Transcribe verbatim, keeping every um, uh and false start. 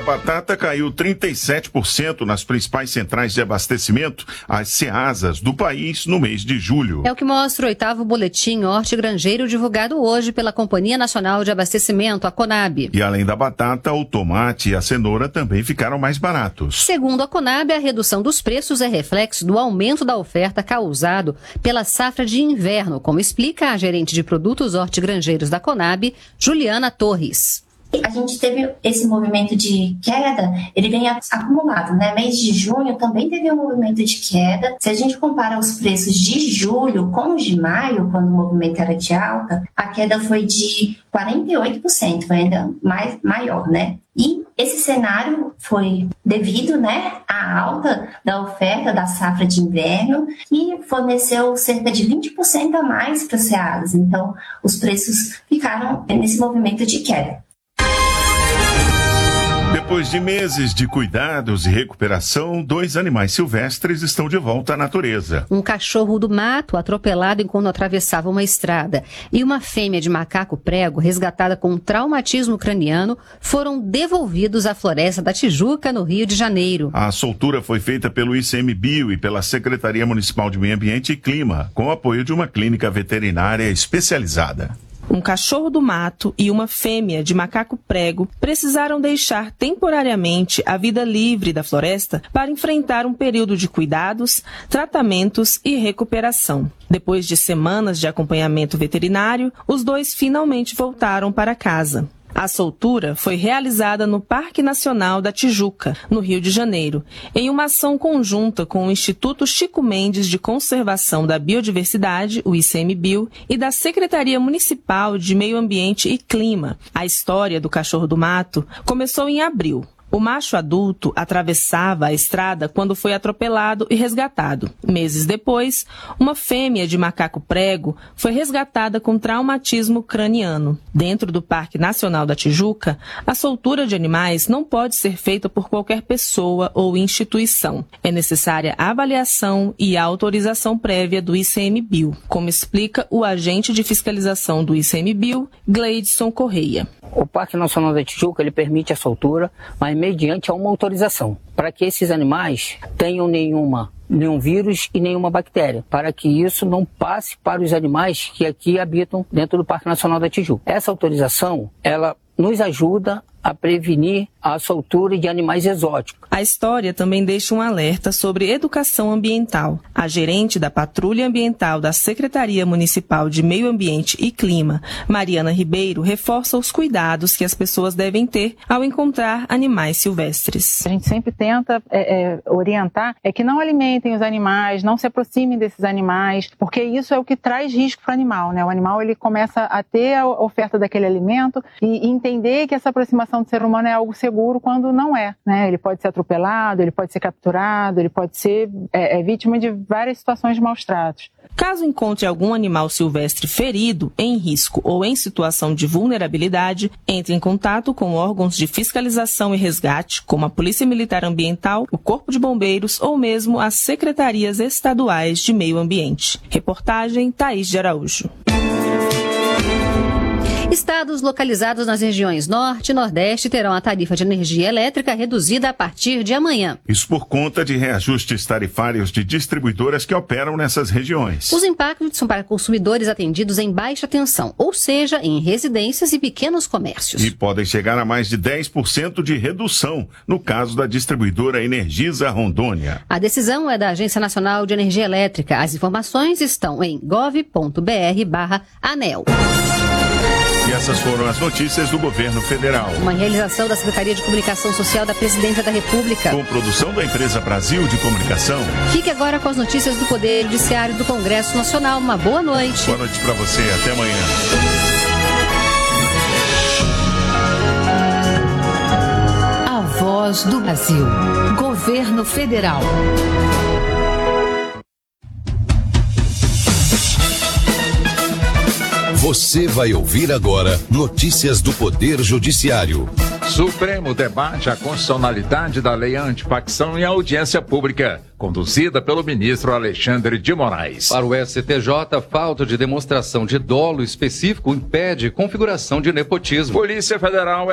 batata caiu trinta e sete por cento nas principais centrais de abastecimento, as Ceasas, do país no mês de julho. É o que mostra o oitavo boletim hortigranjeiro divulgado hoje pela Companhia Nacional de Abastecimento, a Conab. E além da batata, o tomate e a cenoura também ficaram mais baratos. Segundo a Conab, a redução dos preços é reflexo do aumento da oferta causado pela safra de inverno, como explica a gerente de produtos hortigranjeiros da Conab, Juliana Torres. A gente teve esse movimento de queda, ele vem acumulado, né? Mês de junho também teve um movimento de queda. Se a gente compara os preços de julho com os de maio, quando o movimento era de alta, a queda foi de quarenta e oito por cento, foi ainda mais, maior, né? E esse cenário foi devido, né, à alta da oferta da safra de inverno, que forneceu cerca de vinte por cento a mais para os ceados. Então, os preços ficaram nesse movimento de queda. Depois de meses de cuidados e recuperação, dois animais silvestres estão de volta à natureza. Um cachorro do mato atropelado enquanto atravessava uma estrada e uma fêmea de macaco prego resgatada com um traumatismo craniano foram devolvidos à Floresta da Tijuca, no Rio de Janeiro. A soltura foi feita pelo ICMBio e pela Secretaria Municipal de Meio Ambiente e Clima, com o apoio de uma clínica veterinária especializada. Um cachorro do mato e uma fêmea de macaco prego precisaram deixar temporariamente a vida livre da floresta para enfrentar um período de cuidados, tratamentos e recuperação. Depois de semanas de acompanhamento veterinário, os dois finalmente voltaram para casa. A soltura foi realizada no Parque Nacional da Tijuca, no Rio de Janeiro, em uma ação conjunta com o Instituto Chico Mendes de Conservação da Biodiversidade, o ICMBio, e da Secretaria Municipal de Meio Ambiente e Clima. A história do cachorro do mato começou em abril. O macho adulto atravessava a estrada quando foi atropelado e resgatado. Meses depois, uma fêmea de macaco prego foi resgatada com traumatismo craniano. Dentro do Parque Nacional da Tijuca, a soltura de animais não pode ser feita por qualquer pessoa ou instituição. É necessária avaliação e autorização prévia do ICMBio, como explica o agente de fiscalização do ICMBio, Gleidson Correia. O Parque Nacional da Tijuca ele permite a soltura, mas mediante a uma autorização, para que esses animais tenham nenhuma, nenhum vírus e nenhuma bactéria, para que isso não passe para os animais que aqui habitam dentro do Parque Nacional da Tijuca. Essa autorização, ela nos ajuda a prevenir a soltura de animais exóticos. A história também deixa um alerta sobre educação ambiental. A gerente da Patrulha Ambiental da Secretaria Municipal de Meio Ambiente e Clima, Mariana Ribeiro, reforça os cuidados que as pessoas devem ter ao encontrar animais silvestres. A gente sempre tenta é, é, orientar é que não alimentem os animais, não se aproximem desses animais, porque isso é o que traz risco para o animal, né? O animal ele começa a ter a oferta daquele alimento e, e entender que essa aproximação do ser humano é algo seguro quando não é, né? Ele pode ser atropelado, ele pode ser capturado, ele pode ser é, é, vítima de várias situações de maus tratos. Caso encontre algum animal silvestre ferido, em risco ou em situação de vulnerabilidade, entre em contato com órgãos de fiscalização e resgate, como a Polícia Militar Ambiental, o Corpo de Bombeiros ou mesmo as secretarias estaduais de meio ambiente. Reportagem Thaís de Araújo. Estados localizados nas regiões Norte e Nordeste terão a tarifa de energia elétrica reduzida a partir de amanhã. Isso por conta de reajustes tarifários de distribuidoras que operam nessas regiões. Os impactos são para consumidores atendidos em baixa tensão, ou seja, em residências e pequenos comércios. E podem chegar a mais de dez por cento de redução, no caso da distribuidora Energisa Rondônia. A decisão é da Agência Nacional de Energia Elétrica. As informações estão em gov ponto br barra ANEL. E essas foram as notícias do governo federal. Uma realização da Secretaria de Comunicação Social da Presidência da República. Com produção da empresa Brasil de Comunicação. Fique agora com as notícias do Poder Judiciário do Congresso Nacional. Uma boa noite. Boa noite para você. Até amanhã. A Voz do Brasil. Governo Federal. Você vai ouvir agora notícias do Poder Judiciário. Supremo debate a constitucionalidade da lei antifacção em audiência pública, conduzida pelo ministro Alexandre de Moraes. Para o S T J, falta de demonstração de dolo específico impede configuração de nepotismo. Polícia Federal